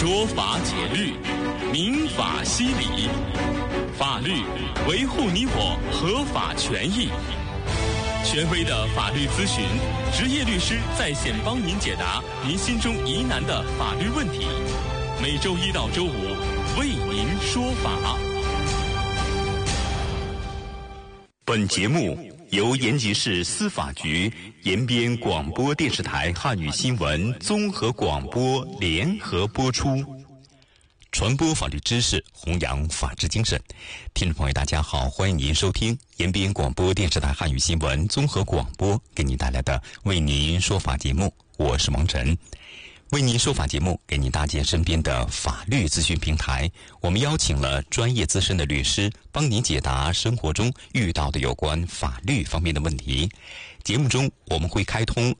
说法解律，民法析理，法律维护你我合法权益。权威的法律咨询，职业律师在线帮您解答您心中疑难的法律问题。每周一到周五为您说法。本节目由延吉市司法局延边广播电视台汉语新闻综合广播联合播出，传播法律知识，弘扬法治精神。听众朋友大家好，欢迎您收听延边广播电视台汉语新闻综合广播给您带来的为您说法节目，我是王晨。为您说法节目给您搭建身边的法律咨询平台，我们邀请了专业资深的律师帮您解答生活中遇到的有关法律方面的问题。节目中我们会开通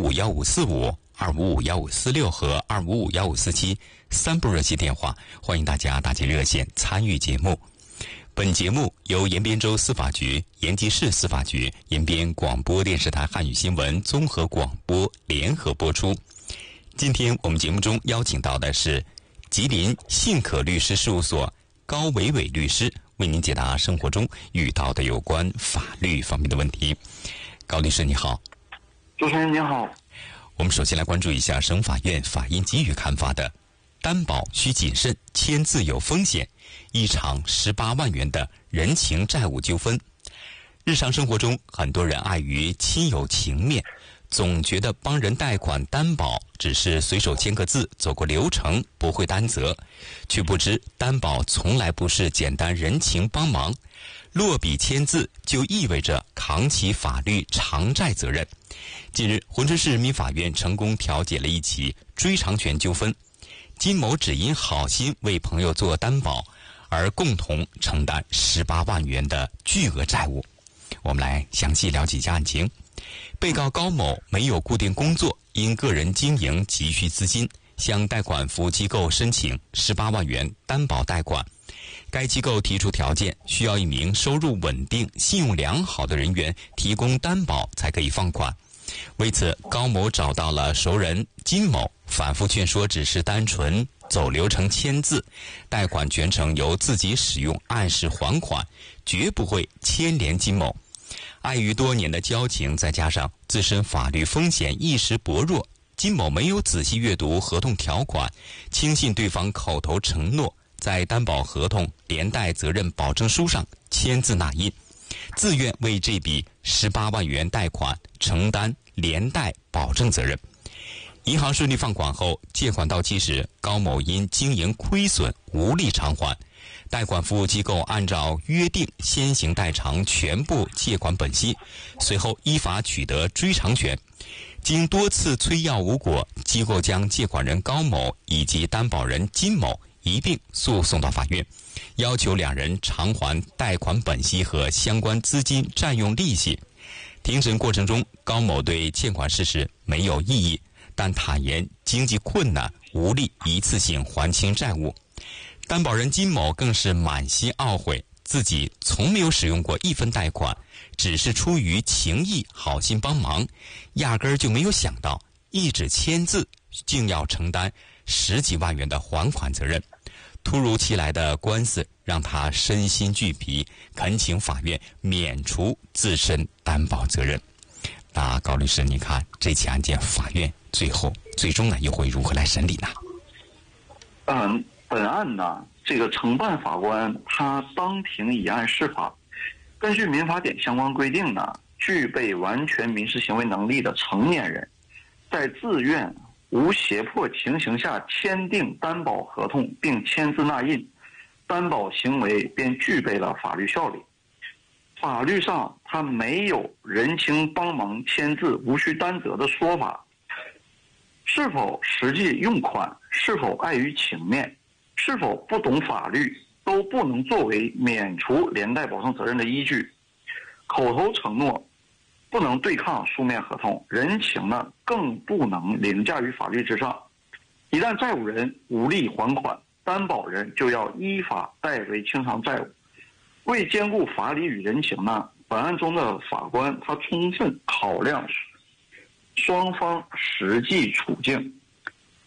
2551545、2551546和2551547三部热线电话，欢迎大家打进热线参与节目。本节目由延边州司法局、延吉市司法局、延边广播电视台汉语新闻综合广播联合播出。今天我们节目中邀请到的是吉林信可律师事务所高伟伟律师，为您解答生活中遇到的有关法律方面的问题。高律师你好。 主持人您好。 我们首先来关注一下省法院法医给予刊发的担保需谨慎，签字有风险，一场18万元的人情债务纠纷。日常生活中，很多人碍于亲友情面，总觉得帮人贷款担保只是随手签个字，走过流程，不会担责，却不知担保从来不是简单人情帮忙，落笔签字就意味着扛起法律偿债责任。近日，珲春市人民法院成功调解了一起追偿权纠纷，金某只因好心为朋友做担保，而共同承担18万元的巨额债务。我们来详细了解一下案情。被告高某没有固定工作，因个人经营急需资金，向贷款服务机构申请18万元担保贷款。该机构提出条件，需要一名收入稳定、信用良好的人员提供担保才可以放款。为此，高某找到了熟人金某，反复劝说只是单纯走流程签字，贷款全程由自己使用，按时还款，绝不会牵连金某。碍于多年的交情，再加上自身法律风险意识薄弱，金某没有仔细阅读合同条款，轻信对方口头承诺，在担保合同连带责任保证书上签字捺印，自愿为这笔18万元贷款承担连带保证责任。银行顺利放款后，借款到期时，高某因经营亏损无力偿还，贷款服务机构按照约定先行代偿全部借款本息，随后依法取得追偿权。经多次催要无果，机构将借款人高某以及担保人金某一并诉讼到法院，要求两人偿还贷款本息和相关资金占用利息。庭审过程中，高某对欠款事实没有异议，但坦言经济困难，无力一次性还清债务。担保人金某更是满心懊悔，自己从没有使用过一分贷款，只是出于情义好心帮忙，压根儿就没有想到一纸签字竟要承担10几万元的还款责任。突如其来的官司让他身心俱疲，恳请法院免除自身担保责任。那高律师，你看这起案件法院最终呢又会如何来审理呢？ 本案呢，这个承办法官他当庭以案释法，根据民法典相关规定呢，具备完全民事行为能力的成年人，在自愿无胁迫情形下签订担保合同并签字捺印，担保行为便具备了法律效力。法律上他没有人情帮忙签字无需担责的说法，是否实际用款，是否碍于情面，是否不懂法律，都不能作为免除连带保证责任的依据。口头承诺不能对抗书面合同，人情呢更不能凌驾于法律之上。一旦债务人无力还款，担保人就要依法代为清偿债务。为兼顾法理与人情呢，本案中的法官他充分考量双方实际处境，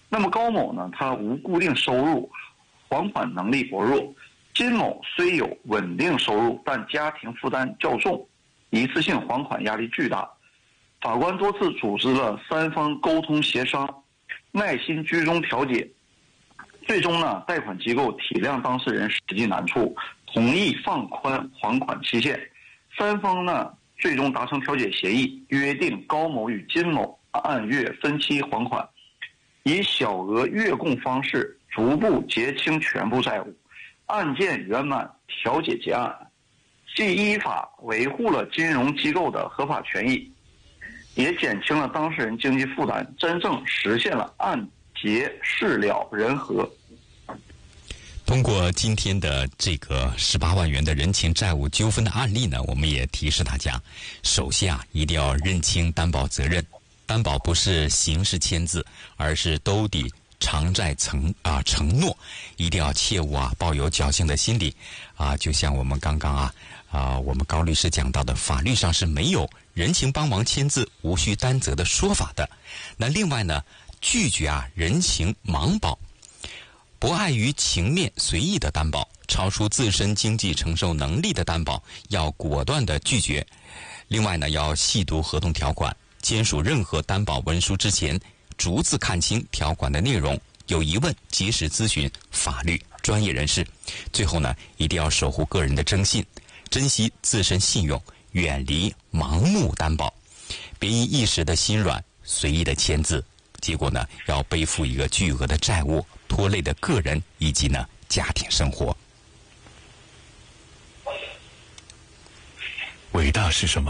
那么高某呢，他无固定收入，还款能力薄弱；金某虽有稳定收入，但家庭负担较重，一次性还款压力巨大。法官多次组织了三方沟通协商，耐心居中调解，最终呢，贷款机构体谅当事人实际难处，同意放宽还款期限。三方呢，最终达成调解协议，约定高某与金某按月分期还款，以小额月供方式逐步结清全部债务，案件圆满调解结案，既依法维护了金融机构的合法权益，也减轻了当事人经济负担，真正实现了案结事了人和。 通过今天的这个18万元的人情债务纠纷的案例呢，我们也提示大家，首先一定要认清担保责任。担保不是形式签字，而是兜底偿债承诺，一定要切勿抱有侥幸的心理就像我们刚刚我们高律师讲到的，法律上是没有人情帮忙签字无需担责的说法的。那另外呢，拒绝人情盲保，不碍于情面随意的担保，超出自身经济承受能力的担保要果断的拒绝。另外呢，要细读合同条款，签署任何担保文书之前，逐字看清条款的内容，有疑问及时咨询法律专业人士。最后呢，一定要守护个人的征信，珍惜自身信用，远离盲目担保，别因一时的心软随意的签字，结果呢，要背负一个巨额的债务，拖累的个人以及呢家庭生活。 伟大是什么？